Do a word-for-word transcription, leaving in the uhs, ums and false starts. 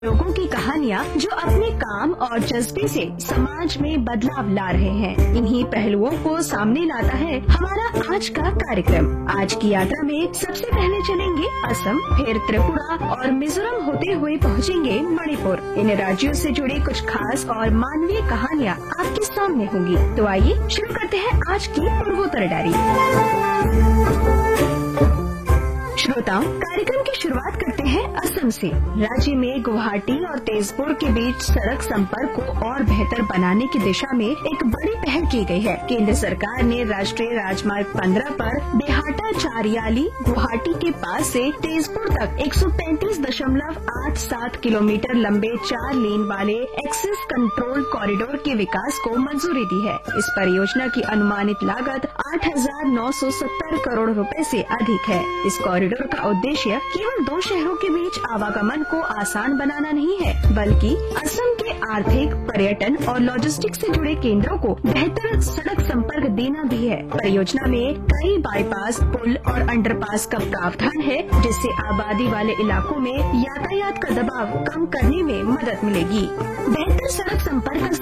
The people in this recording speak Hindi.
लोगों की कहानियाँ जो अपने काम और जज्बे से समाज में बदलाव ला रहे हैं। इन्हीं पहलुओं को सामने लाता है हमारा आज का कार्यक्रम। आज की यात्रा में सबसे पहले चलेंगे असम, फिर त्रिपुरा और मिजोरम होते हुए पहुँचेंगे मणिपुर। इन राज्यों से जुड़ी कुछ खास और मानवीय कहानियाँ आपके सामने होंगी। तो आइए शुरू करते हैं आज की पूर्वोत्तर डायरी। श्रोताओं, कार्यक्रम की शुरुआत करते हैं असम से। राज्य में गुवाहाटी और तेजपुर के बीच सड़क संपर्क को और बेहतर बनाने की दिशा में एक बड़ी पहल की गई है। केंद्र सरकार ने राष्ट्रीय राजमार्ग पंद्रह पर बेहाटा चारियाली गुवाहाटी के पास से तेजपुर तक एक सौ पैंतीस दशमलव आठ सात किलोमीटर लंबे चार लेन वाले एक्सेस कंट्रोल कॉरिडोर के विकास को मंजूरी दी है। इस परियोजना की अनुमानित लागत आठ हजार नौ सौ सत्तर करोड़ रुपए से अधिक है। इस कॉरिडोर का उद्देश्य केवल दो शहरों के बीच आवागमन को आसान बनाना नहीं है, बल्कि असम के आर्थिक, पर्यटन और लॉजिस्टिक्स से जुड़े केंद्रों को बेहतर सड़क संपर्क देना भी है। परियोजना में कई बाईपास, पुल और अंडरपास का प्रावधान है, जिससे आबादी वाले इलाकों में यातायात का दबाव कम करने में मदद मिलेगी। बेहतर सड़क संपर्क